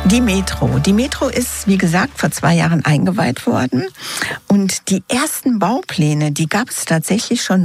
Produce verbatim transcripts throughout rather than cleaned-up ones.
Die Metro. Die Metro ist, wie gesagt, vor zwei Jahren eingeweiht worden. Und die ersten Baupläne, die gab es tatsächlich schon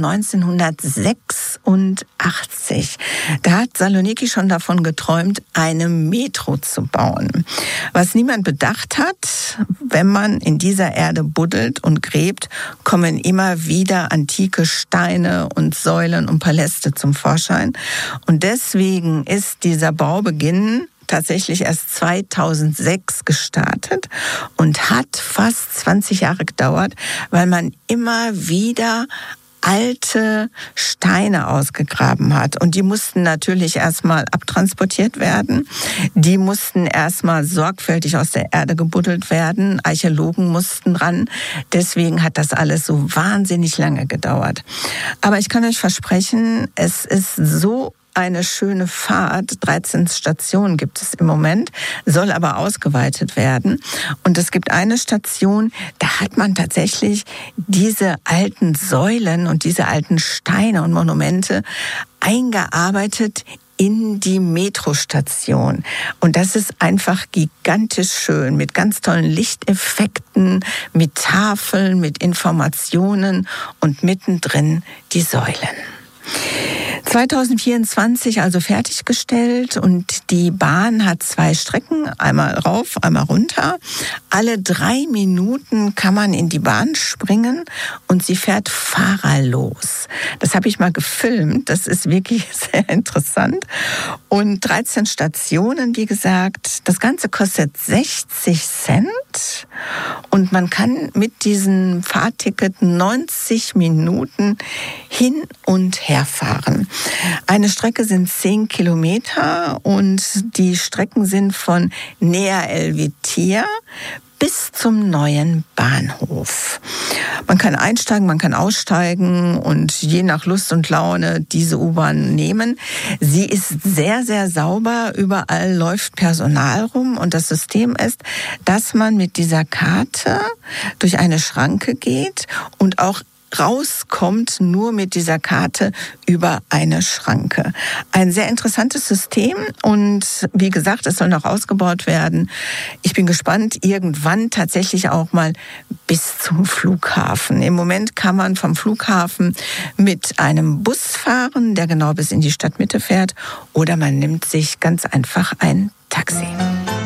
neunzehnhundertsechsundachtzig. Da hat Saloniki schon davon geträumt, eine Metro zu bauen. Was niemand bedacht hat, wenn man in dieser Erde buddelt und gräbt, kommen immer wieder antike Steine und Säulen und Paläste zum Vorschein. Und deswegen ist dieser Baubeginn tatsächlich erst zweitausendsechs gestartet und hat fast zwanzig Jahre gedauert, weil man immer wieder alte Steine ausgegraben hat. Und die mussten natürlich erstmal abtransportiert werden. Die mussten erstmal sorgfältig aus der Erde gebuddelt werden. Archäologen mussten ran. Deswegen hat das alles so wahnsinnig lange gedauert. Aber ich kann euch versprechen, es ist so eine schöne Fahrt. dreizehn Stationen gibt es im Moment, soll aber ausgeweitet werden. Und es gibt eine Station, da hat man tatsächlich diese alten Säulen und diese alten Steine und Monumente eingearbeitet in die Metrostation. Und das ist einfach gigantisch schön, mit ganz tollen Lichteffekten, mit Tafeln, mit Informationen und mittendrin die Säulen. zweitausendvierundzwanzig also fertiggestellt und die Bahn hat zwei Strecken, einmal rauf, einmal runter. Alle drei Minuten kann man in die Bahn springen und sie fährt fahrerlos. Das habe ich mal gefilmt, das ist wirklich sehr interessant. Und dreizehn Stationen, wie gesagt, das Ganze kostet sechzig Cent und man kann mit diesem Fahrticket neunzig Minuten hin und her fahren. Eine Strecke sind zehn Kilometer und die Strecken sind von Nea Elvetia bis zum neuen Bahnhof. Man kann einsteigen, man kann aussteigen und je nach Lust und Laune diese U-Bahn nehmen. Sie ist sehr, sehr sauber. Überall läuft Personal rum und das System ist, dass man mit dieser Karte durch eine Schranke geht und auch rauskommt nur mit dieser Karte über eine Schranke. Ein sehr interessantes System und wie gesagt, es soll noch ausgebaut werden. Ich bin gespannt, irgendwann tatsächlich auch mal bis zum Flughafen. Im Moment kann man vom Flughafen mit einem Bus fahren, der genau bis in die Stadtmitte fährt, oder man nimmt sich ganz einfach ein Taxi.